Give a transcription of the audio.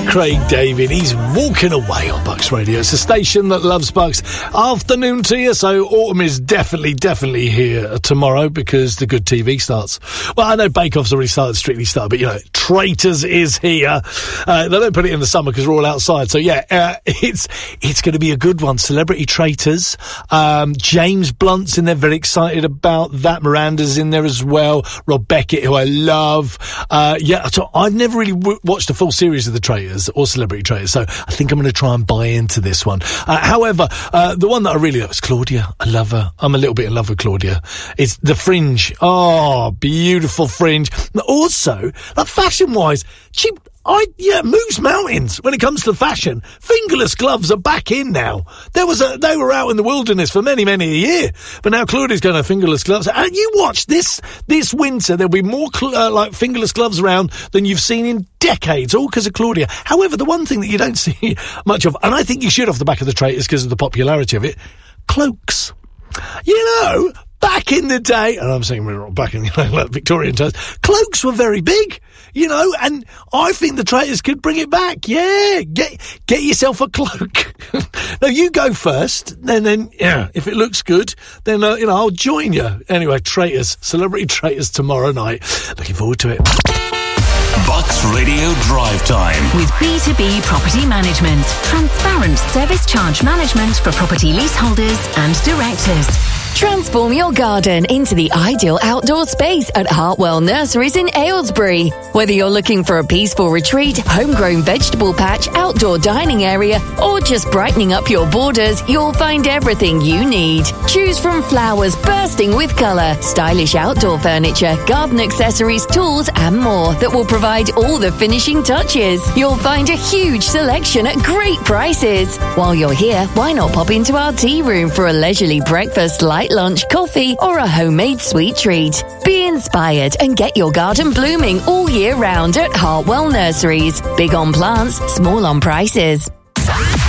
Craig David. He's walking away on Bucks Radio. It's a station that loves Bucks. Afternoon to you. So autumn is definitely here tomorrow because the good TV starts. Well, I know Bake Off's already started, Strictly started, but, you know, Traitors is here. They don't put it in the summer because we're all outside. So, yeah, it's going to be a good one. Celebrity Traitors. James Blunt's in there. Very excited about that. Miranda's in there as well. Rob Beckett, who I love. So I've never really watched a full series of the Traitors or Celebrity Traitors, so I think I'm going to try and buy into this one. However, the one that I really love is Claudia. I love her. I'm a little bit in love with Claudia. It's the Fringe. Oh, beautiful Fringe. Also, like fashion-wise, she moves mountains when it comes to fashion. Fingerless gloves are back in now. They were out in the wilderness for many a year, but now Claudia's going to fingerless gloves. And you watch this winter, there'll be more like fingerless gloves around than you've seen in decades, all because of Claudia. However, the one thing that you don't see much of, and I think you should off the back of the Traitors because of the popularity of it, cloaks. You know, back in the day, and I'm saying we're back in like Victorian times, cloaks were very big, you know, and I think the Traitors could bring it back. Yeah, get yourself a cloak. No, you go first, then if it looks good, then I'll join you. Anyway, Traitors, Celebrity Traitors tomorrow night. Looking forward to it. Bucks Radio Drive Time with B2B Property Management. Transparent service charge management for property leaseholders and directors. Transform your garden into the ideal outdoor space at Hartwell Nurseries in Aylesbury. Whether you're looking for a peaceful retreat, homegrown vegetable patch, outdoor dining area, or just brightening up your borders, you'll find everything you need. Choose from flowers bursting with colour, stylish outdoor furniture, garden accessories, tools, and more that will provide all the finishing touches. You'll find a huge selection at great prices. While you're here, why not pop into our tea room for a leisurely breakfast, light lunch, coffee, or a homemade sweet treat. Be inspired and get your garden blooming all year round at Hartwell Nurseries. Big on plants, small on prices.